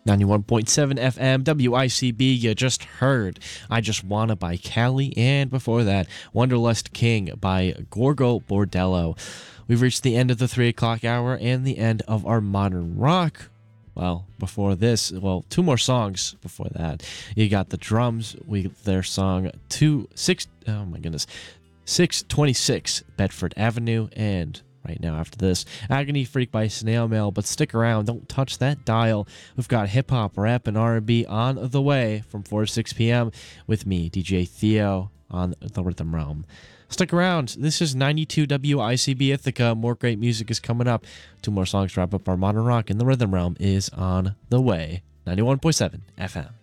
91.7 FM WICB, you just heard I Just Wanna by Cali, and before that, Wanderlust King by Gorgo Bordello. We've reached the end of the 3 o'clock hour and the end of our modern rock. Well, before this, two more songs before that. You got the Drums, their song 626 Bedford Avenue, and right now after this, Agony Freak by Snail Mail. But stick around, don't touch that dial. We've got hip-hop, rap, and R&B on the way from 4 to 6 p.m. with me, DJ Theo, on the Rhythm Realm. Stick around. This is 92 WICB Ithaca. More great music is coming up. 2 more songs to wrap up our modern rock, and the Rhythm Realm is on the way. 91.7 FM.